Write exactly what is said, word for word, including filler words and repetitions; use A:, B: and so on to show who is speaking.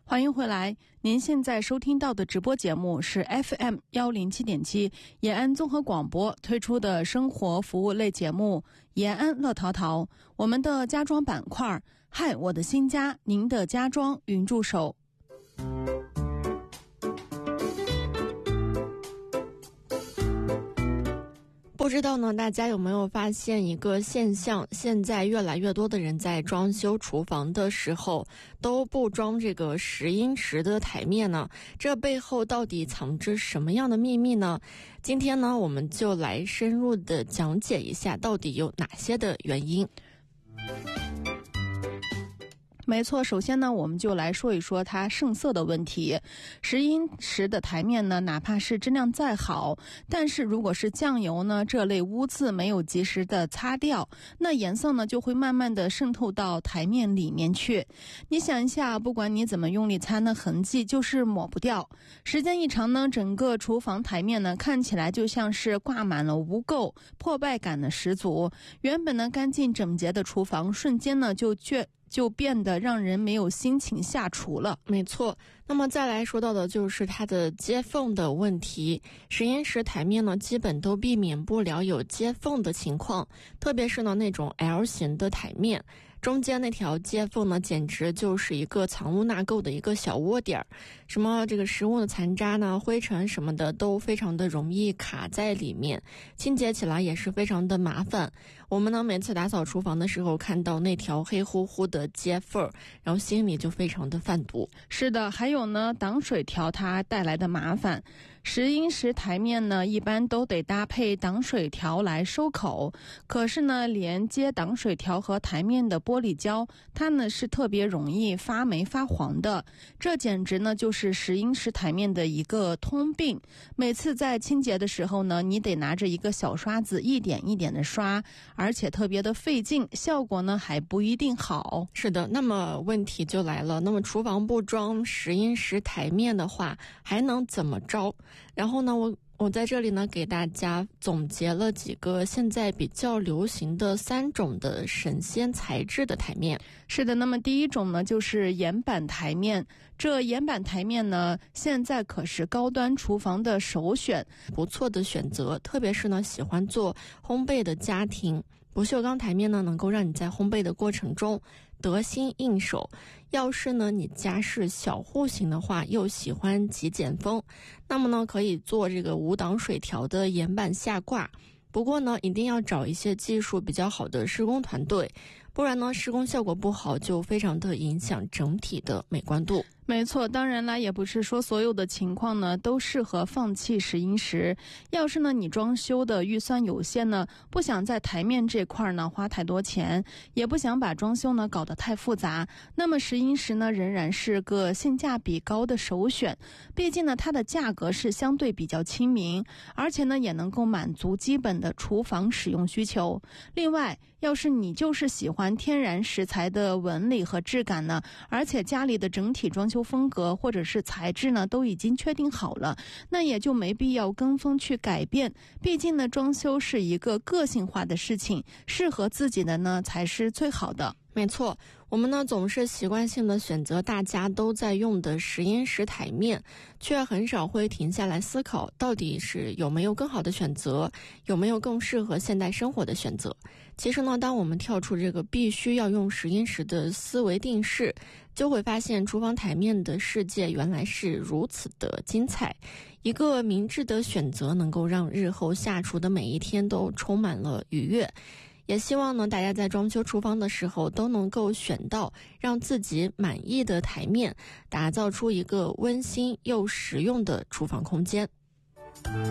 A: 欢迎回来，您现在收听到的直播节目是 F M 一零七点七 延安综合广播推出的生活服务类节目延安乐淘淘。我们的家装板块，嗨，我的新家，您的家装云助手。
B: 不知道呢，大家有没有发现一个现象？现在越来越多的人在装修厨房的时候都不装这个石英石的台面呢，这背后到底藏着什么样的秘密呢？今天呢，我们就来深入的讲解一下到底有哪些的原因。
A: 没错，首先呢，我们就来说一说它剩色的问题。石英石的台面呢，哪怕是质量再好，但是如果是酱油呢这类污渍没有及时的擦掉，那颜色呢就会慢慢的渗透到台面里面去。你想一下，不管你怎么用力擦呢，痕迹就是抹不掉。时间一长呢，整个厨房台面呢看起来就像是挂满了污垢，破败感的十足。原本呢干净整洁的厨房，瞬间呢就却就变得让人没有心情下厨了。
B: 没错，那么再来说到的就是它的接缝的问题。石英石台面呢，基本都避免不了有接缝的情况，特别是呢那种 L 型的台面，中间那条接缝呢，简直就是一个藏污纳垢的一个小窝点儿。什么这个食物的残渣呢、灰尘什么的，都非常的容易卡在里面，清洁起来也是非常的麻烦。我们呢每次打扫厨房的时候，看到那条黑乎乎的接缝，然后心里就非常的犯堵。
A: 是的，还有呢挡水条它带来的麻烦。石英石台面呢一般都得搭配挡水条来收口，可是呢连接挡水条和台面的玻璃胶，它呢是特别容易发霉发黄的，这简直呢就是石英石台面的一个通病。每次在清洁的时候呢，你得拿着一个小刷子一点一点的刷，而且特别的费劲，效果呢还不一定好。
B: 是的，那么问题就来了，那么厨房不装石英石台面的话，还能怎么着？然后呢，我我在这里呢给大家总结了几个现在比较流行的三种的神仙材质的台面。
A: 是的，那么第一种呢就是岩板台面。这岩板台面呢现在可是高端厨房的首选，
B: 不错的选择，特别是呢喜欢做烘焙的家庭。不锈钢台面呢能够让你在烘焙的过程中得心应手。要是呢你家是小户型的话，又喜欢极简风，那么呢可以做这个无挡水条的岩板下挂。不过呢一定要找一些技术比较好的施工团队，不然呢施工效果不好，就非常的影响整体的美观度。
A: 没错，当然啦，也不是说所有的情况呢都适合放弃石英石。要是呢你装修的预算有限呢，不想在台面这块呢花太多钱，也不想把装修呢搞得太复杂，那么石英石呢仍然是个性价比高的首选。毕竟呢它的价格是相对比较亲民，而且呢也能够满足基本的厨房使用需求。另外，要是你就是喜欢天然石材的纹理和质感呢，而且家里的整体装修风格或者是材质呢都已经确定好了，那也就没必要跟风去改变。毕竟呢装修是一个个性化的事情，适合自己的呢才是最好的。
B: 没错，我们呢总是习惯性的选择大家都在用的石英石台面，却很少会停下来思考到底是有没有更好的选择，有没有更适合现代生活的选择。其实呢当我们跳出这个必须要用石英石的思维定式，就会发现厨房台面的世界原来是如此的精彩。一个明智的选择能够让日后下厨的每一天都充满了愉悦。也希望呢大家在装修厨房的时候都能够选到让自己满意的台面，打造出一个温馨又实用的厨房空间。